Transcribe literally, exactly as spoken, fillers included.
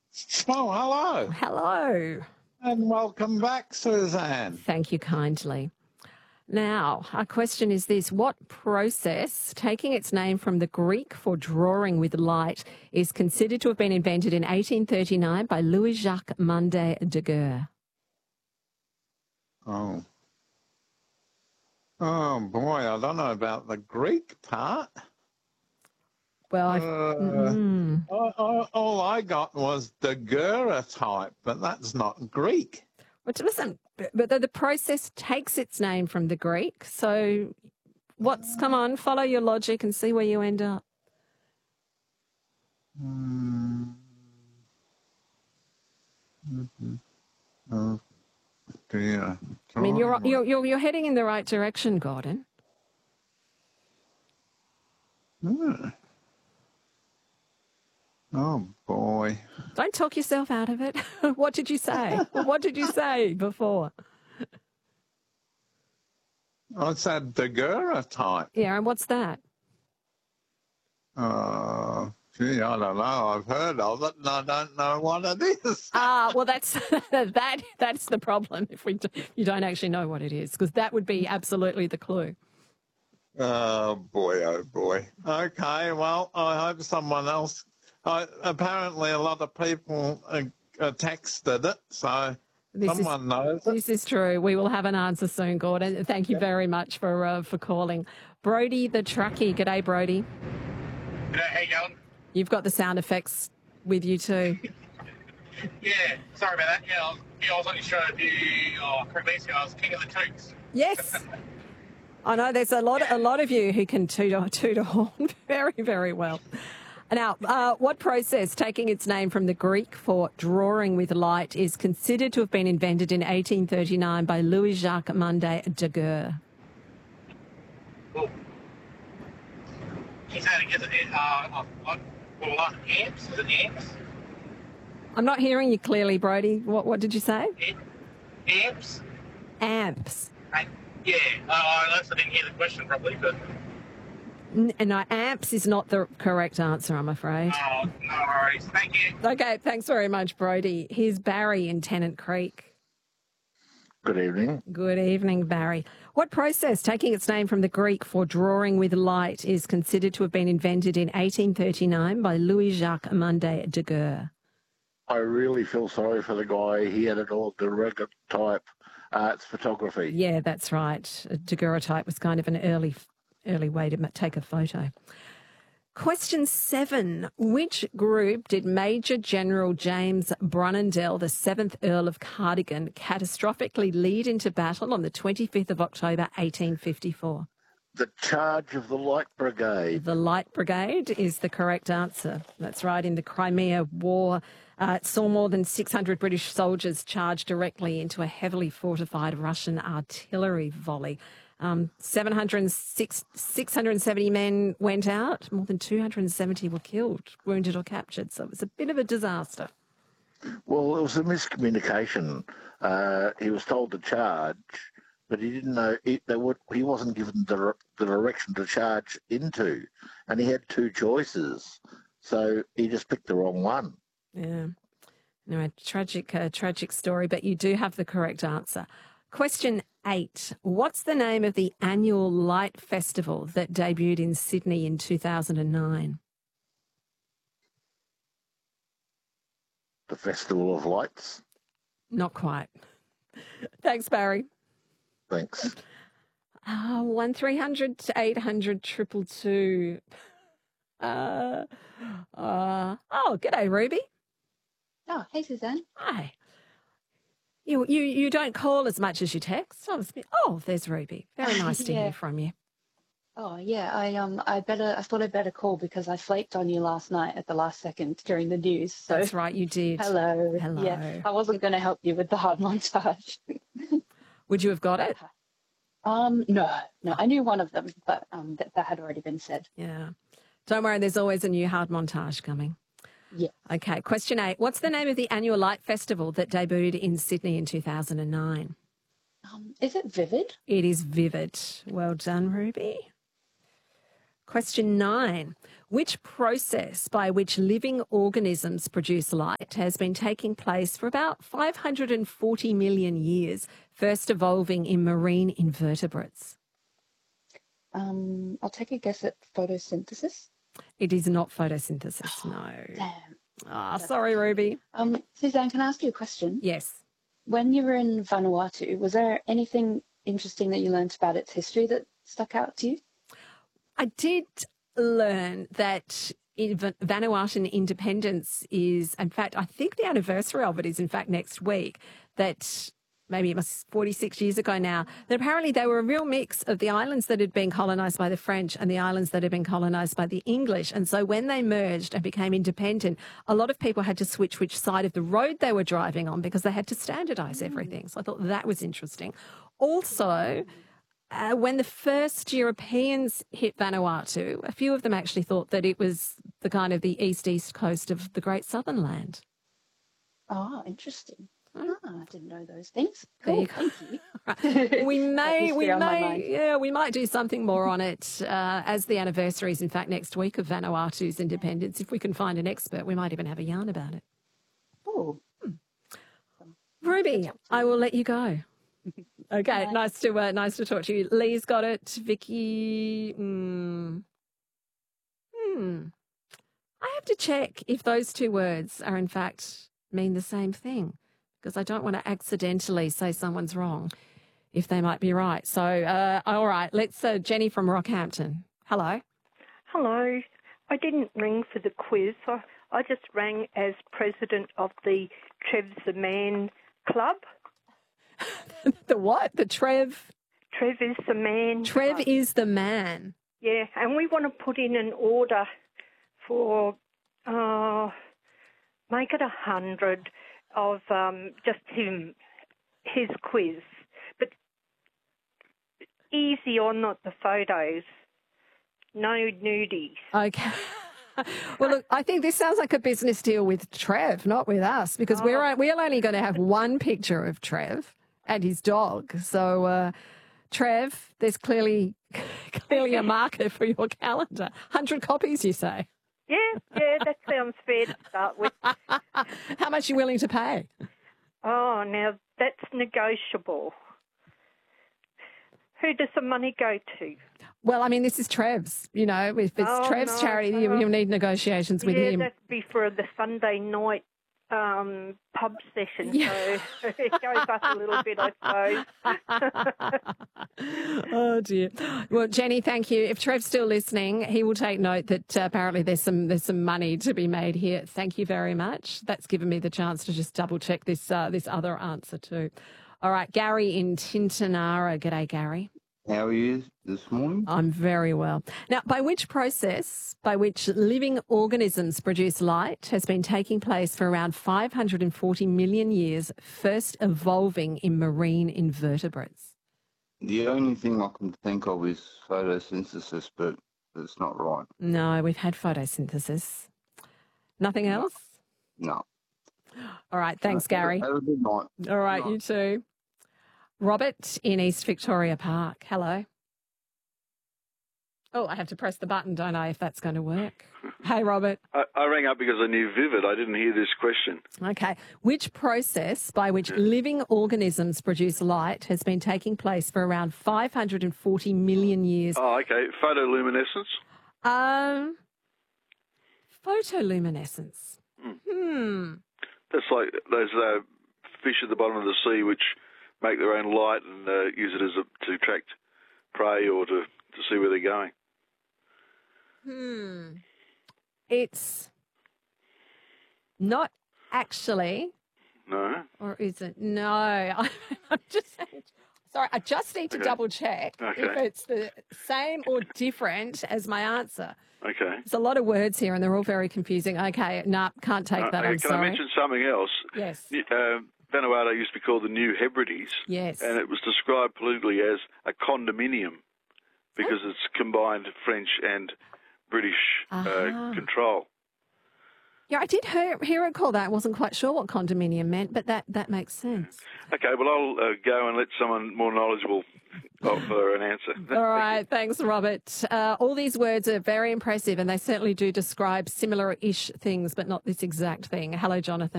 Oh, hello. Hello. And welcome back, Suzanne. Thank you kindly. Now, our question is this. What process, taking its name from the Greek for drawing with light, is considered to have been invented in eighteen thirty-nine by Louis-Jacques Munday Daguerre? Oh. Oh, boy, I don't know about the Greek part. Well, I've, uh, mm, all, all, all I got was daguerreotype, but that's not Greek. well, listen, but the, the process takes its name from the Greek. So what's, come on, follow your logic and see where you end up. Mm. Mm-hmm. Oh, dear. I mean, you're, you're, you're, you're heading in the right direction, Gordon. Mm. Oh, boy. Don't talk yourself out of it. What did you say? What did you say before? I said daguerreotype. Yeah, and what's that? Uh, gee, I don't know. I've heard of it and I don't know what it is. Ah, well, that's that. That's the problem if we do, you don't actually know what it is, because that would be absolutely the clue. Oh, boy, oh, boy. Okay, well, I hope someone else... Uh, apparently, a lot of people uh, uh, texted it, so this someone is, knows it. This is true. We will have an answer soon, Gordon. Thank you very much for uh, for calling. Brody the truckie. G'day, Brody. G'day, how you going? You've got the sound effects with you too. Yeah, sorry about that. Yeah, I was, yeah, I was on your show a few, oh, a couple weeks ago. I was King of the Toots. Yes. I know there's a lot, a lot of you who can toot a, toot a horn very, very well. Now, uh, what process, taking its name from the Greek for drawing with light, is considered to have been invented in eighteen thirty-nine by Louis-Jacques Munday Daguerre? Oh. Is that, is it, uh, uh, well, like amps? Is it amps? I'm not hearing you clearly, Brody. What, what did you say? Amps? Amps. Uh, yeah, uh, I honestly didn't hear the question properly, but... N- no, amps is not the correct answer, I'm afraid. Oh, no worries. Thank you. Okay, thanks very much, Brody. Here's Barry in Tennant Creek. Good evening. Good evening, Barry. What process, taking its name from the Greek for drawing with light, is considered to have been invented in eighteen thirty-nine by Louis-Jacques Munday Daguerre? I really feel sorry for the guy. He had it all daguerreotype. Uh, it's photography. Yeah, that's right. A daguerreotype was kind of an early early way to take a photo. Question seven. Which group did Major General James Brunandell, the seventh Earl of Cardigan, catastrophically lead into battle on the twenty-fifth of October, eighteen fifty-four? The Charge of the Light Brigade. The Light Brigade is the correct answer. That's right. In the Crimea War, uh, it saw more than six hundred British soldiers charge directly into a heavily fortified Russian artillery volley. Um, seven hundred six, six hundred seventy men went out. More than two hundred seventy were killed, wounded or captured. So it was a bit of a disaster. Well, it was a miscommunication. Uh, he was told to charge, but he didn't know it, they would, he wasn't given the, the direction to charge into, and he had two choices. So he just picked the wrong one. Yeah. Anyway, tragic, uh, tragic story, but you do have the correct answer. Question eight. What's the name of the annual light festival that debuted in Sydney in two thousand nine? The Festival of Lights. Not quite. Thanks, Barry. Thanks. Uh, one three hundred eight hundred triple two. Uh, uh, oh, g'day, Ruby. Oh, hey, Suzanne. Hi. You, you you don't call as much as you text. I was, oh, there's Ruby. Very nice to Yeah. hear from you. Oh, yeah. I um, I better. I thought I'd better call because I flaked on you last night at the last second during the news. So That's right, you did. hello. Hello. Yeah, I wasn't going to help you with the hard montage. Would you have got it? um, no, no. I knew one of them, but um, that, that had already been said. Yeah. Don't worry, there's always a new hard montage coming. Yeah. Okay, question eight. What's the name of the annual light festival that debuted in Sydney in two thousand nine? Um, is it Vivid? It is Vivid. Well done, Ruby. Question nine. Which process by which living organisms produce light has been taking place for about five hundred forty million years, first evolving in marine invertebrates? Um, I'll take a guess at photosynthesis. It is not photosynthesis, no. Damn. Ah, sorry, Ruby. Um, Suzanne, can I ask you a question? Yes. When you were in Vanuatu, was there anything interesting that you learned about its history that stuck out to you? I did learn that in Vanuatuan independence is, in fact, I think the anniversary of it is, in fact, next week, that maybe it was forty-six years ago now, that apparently they were a real mix of the islands that had been colonised by the French and the islands that had been colonised by the English. And so when they merged and became independent, a lot of people had to switch which side of the road they were driving on because they had to standardise everything. So I thought that was interesting. Also, Uh, when the first Europeans hit Vanuatu, a few of them actually thought that it was the kind of the east-east coast of the Great Southern Land. Oh, interesting. Ah, I didn't know those things. There Cool, you go. thank you. We may, That we history on my may, mind. yeah, we might do something more on it uh, as the anniversary is, in fact, next week of Vanuatu's independence. If we can find an expert, we might even have a yarn about it. Oh, Ruby, I will let you go. Okay, Bye. nice to uh, nice to talk to you. Lee's got it. Vicky, mm, hmm. I have to check if those two words are in fact mean the same thing, because I don't want to accidentally say someone's wrong if they might be right. So, uh, all right, let's uh, Jenny from Rockhampton. Hello. Hello. I didn't ring for the quiz. I, I just rang as president of the Trev's the Man Club. The what? The Trev? Trev is the Man Trev Club. is the man. Yeah, and we want to put in an order for, uh, make it a hundred of um, just him, his quiz. But easy on, not the photos. No nudies. Okay. Well, look, I think this sounds like a business deal with Trev, not with us, because Oh. we're we're only going to have one picture of Trev and his dog. So, uh, Trev, there's clearly clearly a market for your calendar. Hundred copies, you say? Yeah, yeah, that sounds fair to start with. How much are you willing to pay? Oh, now that's negotiable. Who does the money go to? Well, I mean, this is Trev's. You know, if it's Oh, Trev's no, charity, you, no. you'll need negotiations with yeah, him. that'd be for the Sunday night um, pub session, Yeah. so it goes up a little bit, I suppose. Oh dear. Well, Jenny, thank you. If Trev's still listening, he will take note that uh, apparently there's some there's some money to be made here. Thank you very much. That's given me the chance to just double check this uh, this other answer too. All right, Gary in Tintinara. G'day, Gary. How are you this morning? I'm very well. Now, by which process by which living organisms produce light has been taking place for around five hundred forty million years, first evolving in marine invertebrates? The only thing I can think of is photosynthesis, but that's not right. No, we've had photosynthesis. Nothing else? No. All right, thanks, Gary. Have a good night. All right, Night. you too. Robert in East Victoria Park. Hello. Oh, I have to press the button, don't I, if that's going to work? Hey, Robert. I, I rang up because I knew Vivid. I didn't hear this question. Okay. Which process by which living organisms produce light has been taking place for around five hundred forty million years? Oh, okay. Photoluminescence. Um, photoluminescence. Hmm. That's like those uh, fish at the bottom of the sea which make their own light and uh, use it as a, to attract prey or to, to see where they're going. Hmm. It's not actually, No? or is it? No. I'm just sorry. I just need to Okay. double check Okay. if it's the same or different as my answer. Okay. There's a lot of words here, and they're all very confusing. Okay, no, can't take Uh, that. uh, I'm can sorry. I mention something else? Yes. Uh, Vanuatu used to be called the New Hebrides, Yes. and it was described politically as a condominium because it's combined French and British Ah. uh, control. Yeah, I did hear, hear it called that. I wasn't quite sure what condominium meant, but that, that makes sense. Okay, well, I'll uh, go and let someone more knowledgeable for an answer. All right, thanks, Robert. Uh, all these words are very impressive, and they certainly do describe similar-ish things, but not this exact thing. Hello, Jonathan.